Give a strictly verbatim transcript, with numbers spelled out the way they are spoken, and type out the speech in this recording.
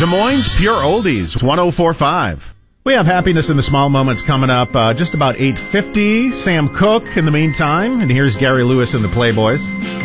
Des Moines Pure Oldies, one oh four point five. We have Happiness in the Small Moments coming up uh, just about eight fifty. Sam Cooke in the meantime. And here's Gary Lewis and the Playboys.